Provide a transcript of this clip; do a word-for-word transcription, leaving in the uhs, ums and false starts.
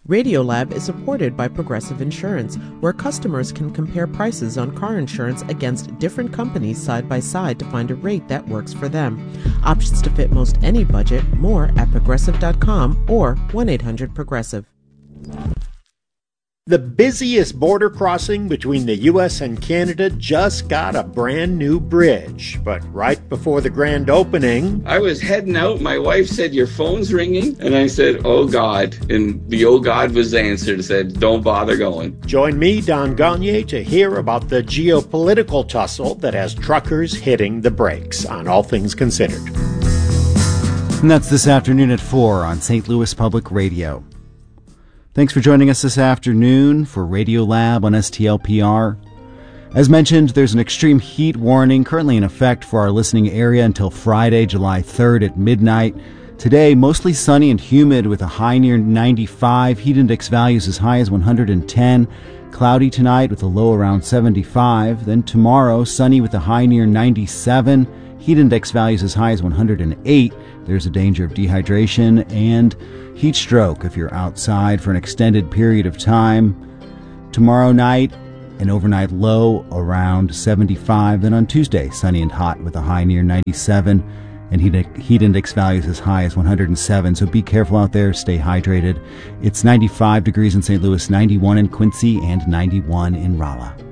Radiolab is supported by Progressive Insurance, where customers can compare prices on car insurance against different companies side by side to find a rate that works for them. Options to fit most any budget. More at progressive dot com or one eight hundred progressive. The busiest border crossing between the U S and Canada just got a brand new bridge. But right before the grand opening, I was heading out. My wife said, "Your phone's ringing." And I said, "Oh, God." And the "oh, God" was the answer that said, "Don't bother going." Join me, Don Gagné, to hear about the geopolitical tussle that has truckers hitting the brakes on All Things Considered. And that's this afternoon at four on Saint Louis Public Radio. Thanks for joining us this afternoon for Radiolab on S T L P R. As mentioned, there's an extreme heat warning currently in effect for our listening area until Friday, July third at midnight. Today, mostly sunny and humid with a high near ninety-five, heat index values as high as one hundred ten. Cloudy tonight with a low around seventy-five. Then tomorrow, sunny with a high near ninety-seven, heat index values as high as one hundred eight. There's a danger of dehydration and heat stroke if you're outside for an extended period of time. Tomorrow night, an overnight low around seventy-five. Then on Tuesday, sunny and hot with a high near ninety-seven and heat, heat index values as high as one hundred seven. So be careful out there. Stay hydrated. It's ninety-five degrees in Saint Louis, ninety-one in Quincy, and ninety-one in Rolla.